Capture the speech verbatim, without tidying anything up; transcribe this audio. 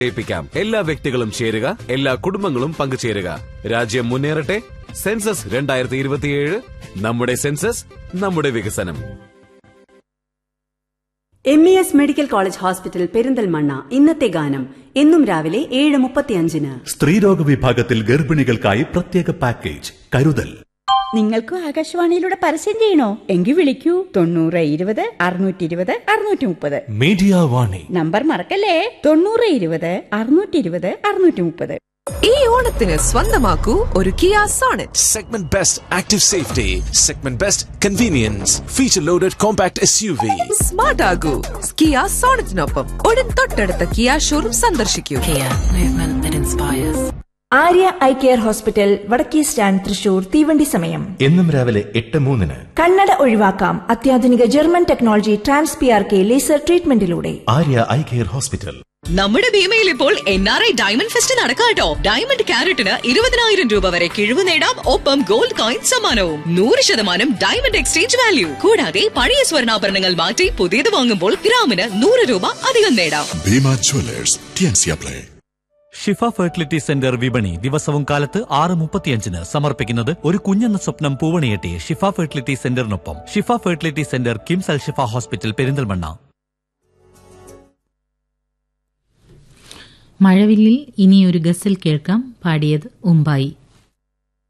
ഏൽപ്പിക്കാം. എല്ലാ വ്യക്തികളും ചേരുക, എല്ലാ കുടുംബങ്ങളും പങ്കുചേരുക. രാജ്യം മുന്നേറട്ടെ. സെൻസസ് രണ്ടായിരത്തി ഇരുപത്തിയേഴ്. നമ്മുടെ സെൻസസ്, നമ്മുടെ വികസനം. M E S medical college hospital Perinthalmanna. ഇന്നത്തെ ഗാനം എന്നും രാവിലെ ഏഴ് മുപ്പത്തിയഞ്ചിന്. സ്ത്രീരോഗ വിഭാഗത്തിൽ ഗർഭിണികൾക്കായി പ്രത്യേക പാക്കേജ് കരുതൽ. നിങ്ങൾക്കും ആകാശവാണിയിലൂടെ പരസ്യം ചെയ്യണോ? എങ്കിൽ വിളിക്കൂ തൊണ്ണൂറ് ഇരുപത് അറുന്നൂറ്റി ഇരുപത് അറുന്നൂറ്റി മുപ്പത്. മീഡിയ വാണി നമ്പർ മറക്കല്ലേ, തൊണ്ണൂറ് ഇരുപത് അറുന്നൂറ്റി ഇരുപത് അറുന്നൂറ്റി മുപ്പത്. ഈ ഓണത്തിന് സ്വന്തമാക്കൂ ഒരു Kia Sonet. Segment Best Active Safety, Segment Best Convenience, Feature Loaded Compact S U V. Smart ആകൂ Kia സോണറ്റിനൊപ്പം ഉടൻ തൊട്ടടുത്ത കിയ ഷോറൂം സന്ദർശിക്കൂ. ആര്യ ഐ കെയർ ഹോസ്പിറ്റൽ, വടക്കേ സ്റ്റാൻഡ്, തൃശൂർ. തീവണ്ടി സമയം എന്നും രാവിലെ എട്ട് മൂന്നിന്. കണ്ണട ഒഴിവാക്കാം അത്യാധുനിക German technology trans P R K laser ട്രീറ്റ്മെന്റിലൂടെ. Arya eye care hospital. നമ്മുടെ ഭീമയിൽ ഇപ്പോൾ N R I diamond fest നടക്കാട്ടോ. Diamond ക്യാരറ്റിന് ഇരുപതിനായിരം രൂപ വരെ കിഴിവ് നേടാം. ഒപ്പം ഗോൾഡ് കോയിൻ സമ്മാനവും. നൂറ് ശതമാനം ഡയമണ്ട് എക്സ്ചേഞ്ച് വാല്യൂ. കൂടാതെ പഴയ സ്വർണ്ണാഭരണങ്ങൾ മാറ്റി പുതിയത് വാങ്ങുമ്പോൾ ഗ്രാമിന് നൂറ് രൂപ അധികം നേടാം. Bhima Jewellers, T N C apply. ഷിഫ ഫെർട്ടിലിറ്റി സെന്റർ വിപണി ദിവസവും കാലത്ത് ആറ് മുപ്പത്തിയഞ്ചിന് സമർപ്പിക്കുന്നത് ഒരു കുഞ്ഞെന്ന സ്വപ്നം പൂവണിയെട്ടി ഷിഫ ഫെർട്ടിലിറ്റി സെന്ററിനൊപ്പം. ഷിഫ ഫെർട്ടിലിറ്റി സെന്റർ, കിംസ് അൽ ഷിഫ ഹോസ്പിറ്റൽ, പെരിന്തൽമണ്ണ. മഴവില്ലിൽ ഇനിയൊരു ഗസൽ കേൾക്കാം. പാടിയത് ഉമ്പായി.